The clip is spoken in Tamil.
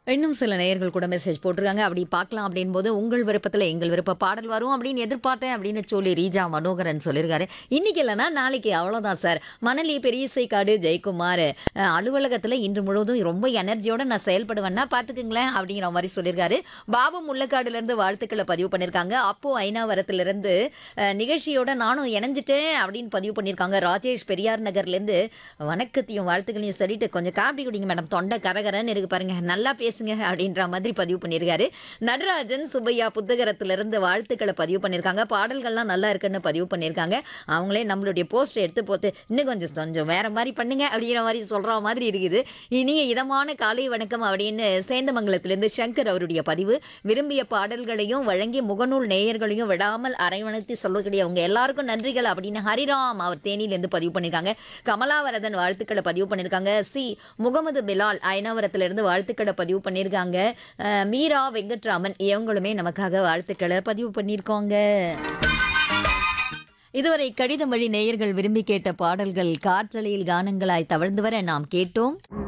இன்னும் சில நேயர்கள் கூட மெசேஜ் போட்டிருக்காங்க. அப்படி பார்க்கலாம் அப்படின்போது, உங்கள் விருப்பத்தில எங்கள் விருப்ப பாடல் வரும் அப்படின்னு எதிர்பார்த்தேன் அப்படின்னு சொல்லி ரீஜா மனோகரன் சொல்லியிருக்காரு. இன்னைக்கு இல்லன்னா நாளைக்கு அவ்வளோதான் சார். மணலி பெரியசைக்காடு ஜெயக்குமார் அலுவலகத்தில இன்று முழுவதும் ரொம்ப எனர்ஜியோட நான் செயல்படுவேன்னா பார்த்துக்குங்களேன் அப்படிங்கிற மாரி சொல்லியிருக்காரு. பாபு முள்ளக்காடுலேருந்து வாழ்த்துக்கள பதிவு பண்ணியிருக்காங்க. அப்போ ஐனாவரத்திலிருந்து நிகழ்ச்சியோட நானும் இணைஞ்சிட்டேன் அப்படின்னு பதிவு பண்ணியிருக்காங்க. ராஜேஷ் பெரியார் நகர்லேருந்து வணக்கத்தையும் வாழ்த்துக்களையும் சொல்லிட்டு கொஞ்சம் காப்பி குடிங்க மேடம் தொண்டை கரகரன்னு இருக்கு பாருங்க நல்லா பேசுங்க அப்படின்ற மாதிரி பதிவு பண்ணியிருக்காரு. நடராஜன் சுப்பையா புத்தகரத்திலிருந்து வாழ்த்துக்களை பதிவு பண்ணியிருக்காங்க. பாடல்கள்லாம் நல்லா இருக்குன்னு பதிவு பண்ணியிருக்காங்க. அவங்களே நம்மளுடைய போஸ்ட் எடுத்து போட்டு இன்னும் கொஞ்சம் கொஞ்சம் வேற மாதிரி பண்ணுங்க அப்படிங்கிற மாதிரி சொல்ற மாதிரி இருக்குது. இனிய இதமான காலை வணக்கம் அப்படின்னு சேந்தமங்கலத்திலிருந்து சங்கர் அவருடைய பதிவு. விரும்பிய பாடல்களையும் வழங்கி முகநூல் நேயர்களையும் விடாமல் அரவணைத்து சொல்லக்கூடியவங்க எல்லாருக்கும் நன்றிகள் அப்படின்னு ஹரிராம் அவர் தேனியிலிருந்து பதிவு பண்ணியிருக்காங்க. கமலாவரதன் வாழ்த்துக்களை பதிவு பண்ணியிருக்காங்க. சி முகமது பிலால் ஐனாவரத்திலிருந்து வாழ்த்துக்களை பதிவு பண்ணியிருக்காங்க. மீரா வெங்கட்ராமன் இவங்களுமே நமக்காக வாழ்த்துக்களை பதிவு பண்ணியிருக்காங்க. இதுவரை கடிதம் வழி நேயர்கள் விரும்பி கேட்ட பாடல்கள் காற்றலையில் கானங்களாய் தவழ்ந்து வர நாம் கேட்டோம்.